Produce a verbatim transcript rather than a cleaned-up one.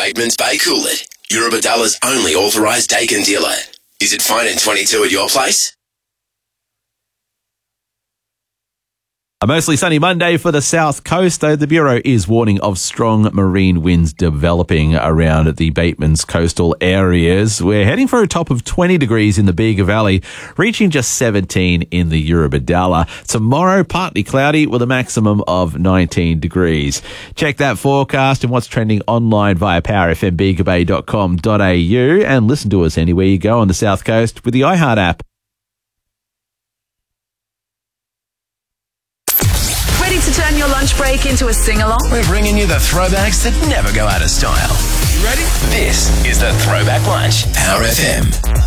Bateman's Bay Coolid, Eurobadalla's only authorised Dakin dealer. Is it fine in twenty-two at your place? A mostly sunny Monday for the south coast, though the Bureau is warning of strong marine winds developing around the Bateman's coastal areas. We're heading for a top of twenty degrees in the Bega Valley, reaching just seventeen in the Eurobadalla. Tomorrow, partly cloudy with a maximum of nineteen degrees. Check that forecast and what's trending online via power f m bega bay dot com dot a u and listen to us anywhere you go on the south coast with the iHeart app. Ready to turn your lunch break into a sing-along? We're bringing you the throwbacks that never go out of style. You ready? This is the Throwback Lunch, Power F M.